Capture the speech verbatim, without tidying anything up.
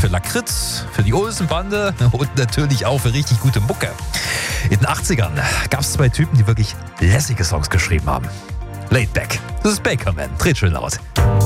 für Lakritz, für die Olsenbande und natürlich auch für richtig gute Mucke. In den achtzigern gab es zwei Typen, die wirklich lässige Songs geschrieben haben. Laid Back, das ist Bakerman, dreht schön laut.